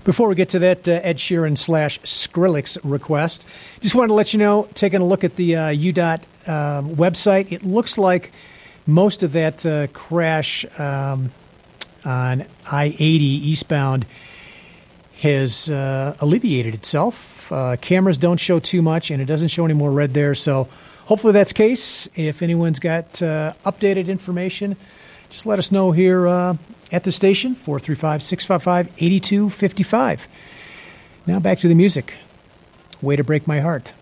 Before we get to that Ed Sheeran / Skrillex request, just wanted to let you know, taking a look at the UDOT website, it looks like most of that crash on I-80 eastbound has alleviated itself. Cameras don't show too much, and it doesn't show any more red there. So hopefully that's the case. If anyone's got updated information, just let us know here at the station, 435-655-8255. Now back to the music. Way to Break My Heart.